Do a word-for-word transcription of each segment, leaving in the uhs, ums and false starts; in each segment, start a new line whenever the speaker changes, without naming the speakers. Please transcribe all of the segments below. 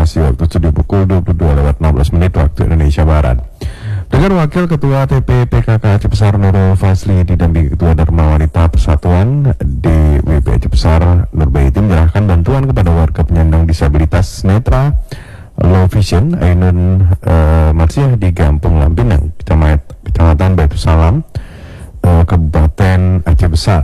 informasi waktu studio pukul dua puluh dua lewat enam belas menit waktu Indonesia Barat. Dengan Wakil Ketua T P P K K Aceh Besar Nurul Fazli didampingi Ketua Dharma Wanita Persatuan D W P Aceh Besar Nurbaiti menyerahkan bantuan kepada warga penyandang disabilitas netra low vision Ainun uh, Marsiah di Gampung Lampinang, Kecamatan Baitul Salam, uh, Kabupaten Aceh Besar.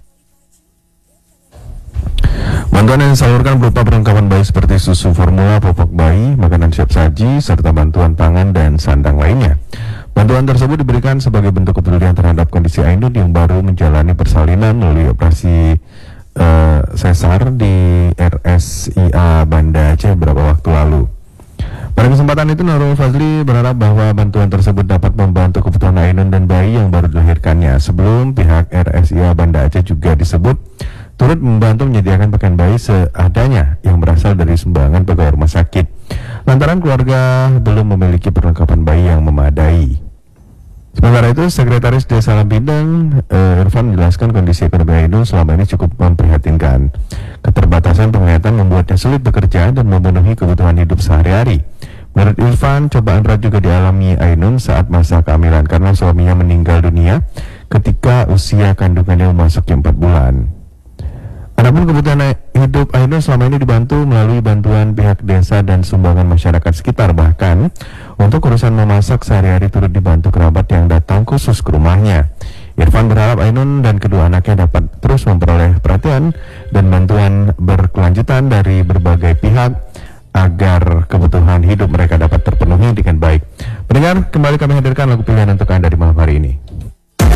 Bantuan yang disalurkan berupa perlengkapan bayi seperti susu formula, popok bayi, makanan siap saji, serta bantuan pangan dan sandang lainnya. Bantuan tersebut diberikan sebagai bentuk kepedulian terhadap kondisi Ainun yang baru menjalani persalinan melalui operasi uh, sesar di R S I A Banda Aceh beberapa waktu lalu. Pada kesempatan itu, Nurul Fazli berharap bahwa bantuan tersebut dapat membantu kebutuhan Ainun dan bayi yang baru dilahirkannya. Sebelum pihak R S I A Banda Aceh juga disebut turut membantu menyediakan pakaian bayi seadanya yang berasal dari sumbangan pegawai rumah sakit, lantaran keluarga belum memiliki perlengkapan bayi yang memadai. Sementara itu, Sekretaris Desa Lampinang uh, Irfan menjelaskan kondisi ekonomi Ainun selama ini cukup memprihatinkan. Keterbatasan penglihatan membuatnya sulit bekerja dan memenuhi kebutuhan hidup sehari-hari. Menurut Irfan, cobaan berat juga dialami Ainun saat masa kehamilan karena suaminya meninggal dunia ketika usia kandungannya memasuki empat bulan. Adapun kebutuhan hidup Ainun selama ini dibantu melalui bantuan pihak desa dan sumbangan masyarakat sekitar. Bahkan untuk urusan memasak sehari-hari turut dibantu kerabat yang datang khusus ke rumahnya. Irfan berharap Ainun dan kedua anaknya dapat terus memperoleh perhatian dan bantuan berkelanjutan dari berbagai pihak agar kebutuhan hidup mereka dapat terpenuhi dengan baik. Pendengar, kembali kami hadirkan lagu pilihan untuk Anda di malam hari ini.